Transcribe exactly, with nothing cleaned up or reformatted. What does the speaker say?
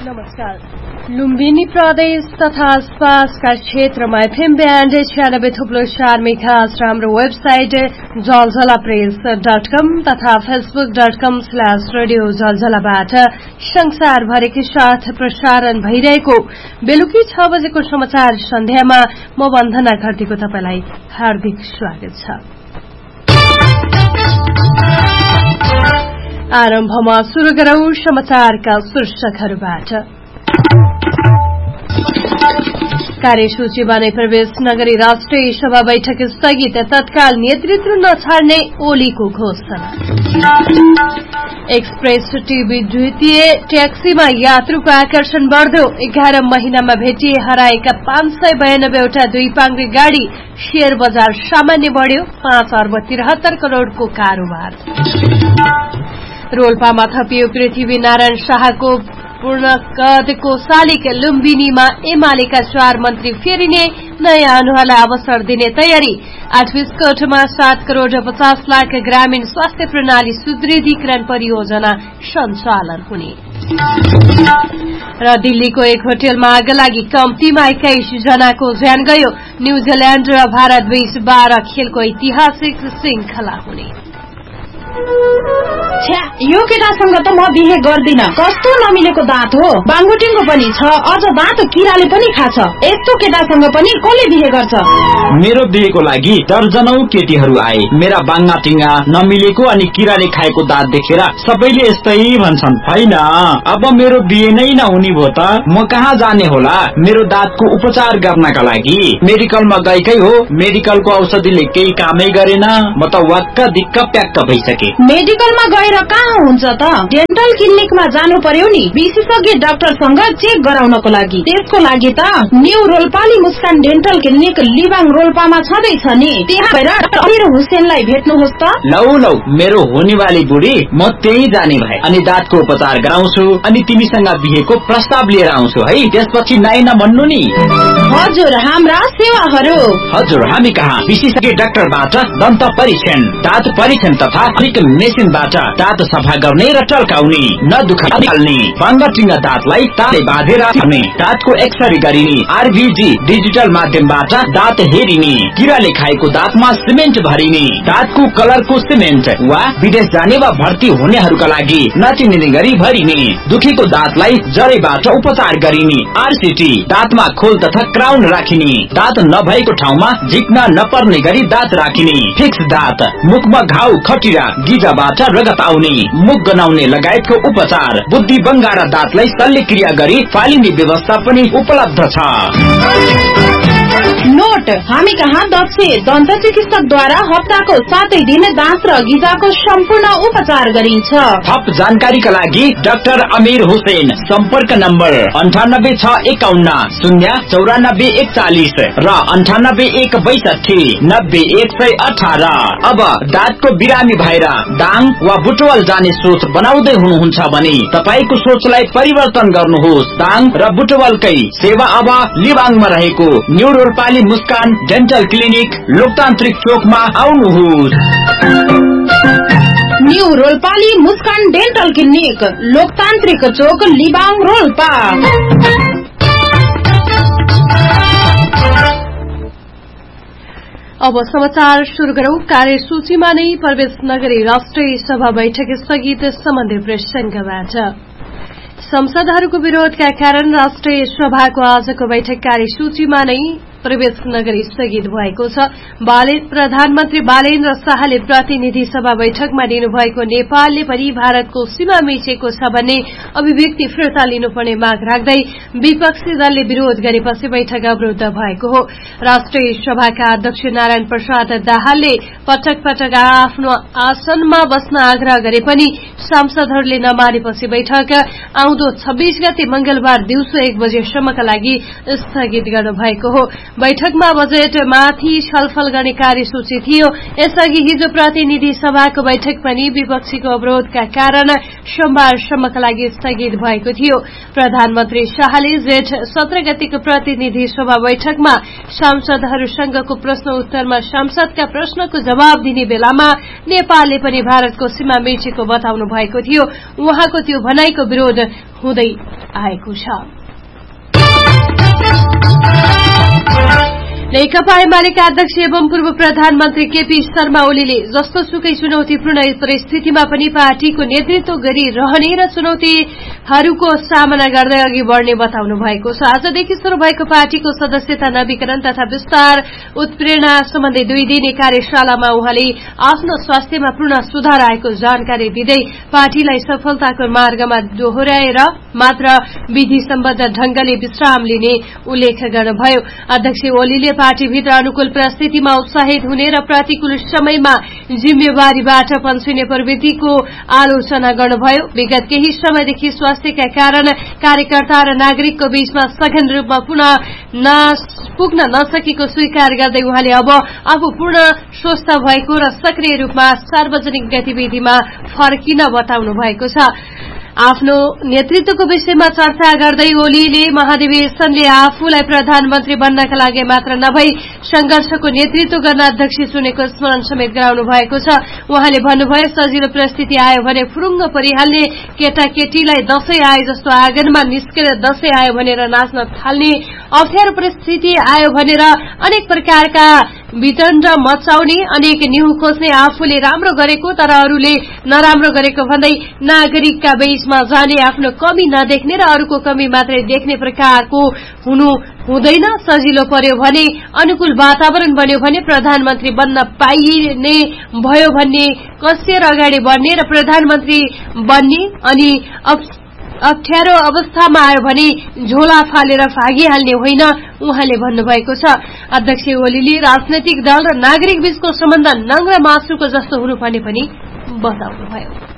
नमस्कार। लुम्बिनी प्रदेश तथा आसपासका क्षेत्रमा एफएम ब्यान्ड छ्यानब्बे थुप्लो चार मेगाहर्ज र हाम्रो वेबसाइट जलझला प्रेस डट कम तथा Facebook dot com slash radio जलझलाबाट संसारभरिकै साथ प्रसारण भइरहेको बेलुकी छ बजेको समाचार सन्ध्यामा म वन्दना घरतीको तपाईलाई हार्दिक स्वागत छ। आरम्भमा सुरु गरौं समाचारका शीर्षकहरूबाट। कार्यसूचीमा नै प्रवेश नगरी राष्ट्रिय सभा बैठक स्थगित, तत्काल नेतृत्व नछाड्ने ओलीको घोषणा। एक्सप्रेस टीभी द्वितीय ट्याक्सीमा यात्रुको आकर्षण बढ्दो, एघार महिनामा भेटिए हराएका पाँच सय बयानब्बेवटा दुई पाङ्ग्रे गाड़ी, शेयर बजार सामान्य बढ्यो, पाँच अर्ब तिरहत्तर करोड़को कारोबार। रोल्पामा थपियो पृथ्वीनारायण शाहको पूर्णकदको शालिग, लुम्बिनीमा एमालेका चार मन्त्री फेरिने, नयाँ अनुहारलाई अवसर दिने तयारी। आठ बिस्कोटमा सात करोड़ पचास लाख ग्रामीण स्वास्थ्य प्रणाली सुदृढीकरण परियोजना सञ्चालन हुने। र दिल्लीको एक होटलमा आग लागि, कम्तीमा एक्काइस जनाको ज्यान गयो। न्यूजील्याण्ड र भारत बीच बाह्र खेलको ऐतिहासिक श्रृंखला हुने। छ्या, यो केटासँग त म बिहे गर्दिन। कस्तो नमिलेको दाँत हो, बाङ्गुटिङको पनि छ, अझ दाँत किराले पनि खाछ। यस्तो केटासँग पनि कसले बिहे गर्छ? मेरो बिहेको लागि दर्जनौ केटीहरू आए। मेरा बाङ्गा टिङ्गा नमिलेको अनि किराले खाएको दाँत देखेर सबैले यस्तै भन्छन्। होइन, अब मेरो बिहे नै नहुने भो त म कहाँ जाने होला मेरो दाँतको उपचार गर्नका लागि? मेडिकलमा गएकै हो, मेडिकलको औषधिले केही कामै गरेन। म त वाक्क दिक्क प्याक्क भइसके। मेडिकलमा गएर कहाँ हुन्छ त? डेन्टल क्लिनिकमा जानु पर्यो नि, विशेषज्ञ डाक्टरसँग चेक गराउनको लागि। त्यसको लागि त न्यू रोल्पाली मुस्कान डेन्टल क्लिनिक लिबाङ रोल्पामा छँदैछ नि, त्यहाँ गएर अमीर हुसेनलाई भेट्नुहोस् त। लौ लौ, मेरो होनेवाली बुढी, म त्यही जाने भए अनि दाँतको उपचार गराउँछु अनि तिमीसँग बिहेको प्रस्ताव लिएर आउँछु है। त्यसपछि नाइ नभन्नु नि। हजुर, हाम्रा सेवाहरू। हजुर, हामी कहाँ विशेषज्ञ डाक्टरबाट दन्त परीक्षण, दाँत परीक्षण तथा मेसिनबाट दाँत सफा गर्ने र टल्काउने, नदुखाउने, बाङ्गटिङ्गा दाँतलाई ताले बाँधेर राख्ने, दाँतको एक्सरे गरिने, आरभीजी डिजिटल माध्यमबाट दाँत हेरिने, किराले खाएको दाँतमा सिमेन्ट भरिने, दाँतको कलरको सिमेन्ट वा विदेश जाने वा भर्ती हुनेहरूका लागि नचिनिने गरी भरिने, दुखेको दाँतलाई जडैबाट उपचार गरिने, आरसीटी, दाँतमा खोल तथा क्राउन राखिने, दाँत नभएको ठाउँमा झिक्न नपर्ने गरी दाँत राखिने, फिक्स दाँत, मुखमा घाउ खटिरा गिजाबाट रगत आउने, मुख गनाउने लगायतको उपचार, बुद्धि बङ्गारा दाँतलाई शल्यक्रिया गरी फालिने व्यवस्था पनि उपलब्ध छ। नोट, हामी कहाँ दक्ष दन्त चिकित्सकद्वारा हप्ताको सातै दिन दाँत र गिजाको सम्पूर्ण उपचार गरिन्छ। थप जानकारीका लागि डाक्टर अमीर हुसेन, सम्पर्क नम्बर अन्ठानब्बे छ एकाउन्न शून्य चौरानब्बे एकचालिस र अन्ठानब्बे एक बैसठी नब्बे एक सय अठार। अब दाँतको बिरामी भएर दाङ वा बुटवल जाने सोच बनाउँदै हुनुहुन्छ भने तपाईको सोचलाई परिवर्तन गर्नुहोस्। दाङ र बुटवलकै सेवा अब लिबाङमा रहेको न्यू रोल्पाली मुस्कान डेन्टल क्लिनिक लोकतान्त्रिक चोकमा आउनुहोस्। न्यू रोल्पाली मुस्कान डेन्टल क्लिनिक लोकतान्त्रिक चोक लिबाङ रोल्पा। अब समाचार शुरू गरौं। कार्यसूचीमा नै प्रवेश नगरी राष्ट्रिय सभा बैठक स्थगित सम्बन्धी प्रसंगबाट। संसदहरूको विरोधका कारण राष्ट्रिय सभाको आजको बैठक कार्यसूचीमा नै प्रवेश नगरी स्थगित भएको छ। प्रधानमन्त्री बालेन्द्र शाहले प्रतिनिधि सभा बैठकमा दिनुभएको नेपालले पनि भारतको सीमा मिचेको छ भन्ने अभिव्यक्ति फिर्ता लिनुपर्ने माग राख्दै विपक्षी दलले विरोध गरेपछि बैठक अवरुद्ध भएको हो। राष्ट्रिय सभाका अध्यक्ष नारायण प्रसाद दाहालले पटक पटक आफ्नो आसनमा बस्न आग्रह गरे पनि सांसदहरूले नमानेपछि बैठक आउँदो छब्बीस गते मंगलबार दिउँसो एक बजेसम्मका लागि स्थगित गर्नुभएको हो। बैठकमा बजेटमाथि छलफल गर्ने कार्यसूची थियो। यसअघि हिजो प्रतिनिधि सभाको बैठक पनि विपक्षीको अवरोधका कारण सोमबारसम्मका लागि स्थगित भएको थियो। प्रधानमन्त्री शाहले जेठ सत्र गतेको प्रतिनिधि सभा बैठकमा सांसदहरूसँगको प्रश्न उत्तरमा सांसदका प्रश्नको जवाब दिने बेलामा नेपालले पनि भारतको सीमा मिचेको बताउनु भएको थियो। उहाँको त्यो भनाइको विरोध हुँदै आएको छ। नेकपा एमालेका अध्यक्ष एवं पूर्व प्रधानमन्त्री केपी शर्मा ओलीले जस्तो सुकै चुनौतीपूर्ण परिस्थितिमा पनि पार्टीको नेतृत्व गरिरहने र चुनौतीहरूको सामना गर्दै अघि बढ़ने बताउनु भएको छ। आजदेखि शुरू भएको पार्टीको सदस्यता नवीकरण तथा विस्तार उत्प्रेरणा सम्बन्धी दुई दिने कार्यशालामा उहाँले आफ्नो स्वास्थ्यमा पूर्ण सुधार आएको जानकारी दिँदै पार्टीलाई सफलताको मार्गमा दोहोर्याएर मात्र विधि सम्बद्ध ढंगले विश्राम लिने उल्लेख गर्नुभयो। अध्यक्ष ओलीले पार्टीभित्र अनुकूल परिस्थितिमा उत्साहित हुने र प्रतिकूल समयमा जिम्मेवारीबाट पन्छिने प्रवृत्तिको आलोचना गर्नुभयो। विगत केही समयदेखि स्वास्थ्यका कारण कार्यकर्ता र नागरिकको बीचमा सघन रूपमा पुनः पुग्न नसकेको स्वीकार गर्दै उहाँले अब आफू पूर्ण स्वस्थ भएको र सक्रिय रूपमा सार्वजनिक गतिविधिमा फर्किन बताउनु भएको छ। आफ्नो नेतृत्वको विषयमा चर्चा गर्दै ओलीले महाधिवेशनले आफूलाई प्रधानमन्त्री बन्नका लागि मात्र नभई संघर्षको नेतृत्व गर्न अध्यक्ष चुनेको स्मरण समेत गराउनु भएको छ। उहाँले भन्नुभयो, सजिलो परिस्थिति आयो भने फुरुङ्ग परिहाल्ने, केटाकेटीलाई दशैं आए जस्तो आँगनमा निस्केर दशैं आयो भनेर नाच्न थाल्ने, अप्ठ्यारो परिस्थिति आयो भनेर अनेक प्रकारका वितण्ड मचाउने, अनेक न्यु खोज्ने, आफूले राम्रो गरेको तर अरूले नराम्रो गरेको भन्दै नागरिकका बीचमा जाने, आफ्नो कमी नदेख्ने र अरूको कमी मात्रै देख्ने प्रकारको हुनु हुँदैन। सजिलो पर्यो भने, अनुकूल वातावरण बन्यो भने प्रधानमन्त्री बन्न पाइने भयो भन्ने कसिएर अगाडि बढ्ने र प्रधानमन्त्री बन्ने, अनि अप्ठ्यारो अवस्थामा आयो भने झोला फालेर भागिहाल्ने होइन उहाँले भन्नुभएको छ। अध्यक्ष ओलीले राजनैतिक दल र नागरिक बीचको सम्बन्ध नङ्ग्रा मासुको जस्तो हुनुपर्ने पनि बताउनुभयो।